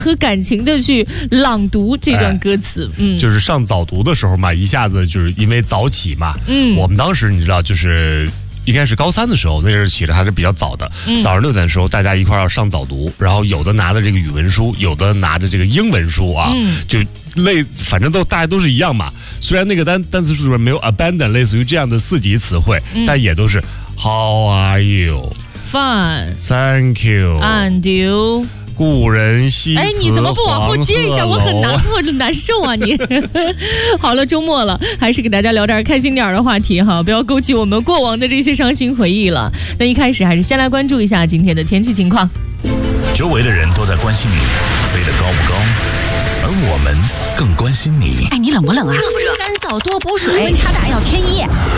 和感情的去朗读这段歌词。 就是上早读的时候嘛，一下子就是因为早起嘛。我们当时你知道就是。应该是高3的时候，那阵起的还是比较早的。早上6点的时候，大家一块要上早读，然后有的拿着这个语文书，有的拿着这个英文书啊，就反正大家都是一样嘛。虽然那个单词书里面没有 abandon 类似于这样的4级词汇，但也都是 How are you? Fine. Thank you. And you? 故人西辞你怎么不往后接一下？我很难受啊！你好了，周末了，还是给大家聊点开心点的话题哈，不要勾起我们过往的这些伤心回忆了。那一开始还是先来关注一下今天的天气情况。 周围的人都在关心你飞得高不高，而我们更关心你。 你冷不冷啊？干燥多补水，温差大要添衣。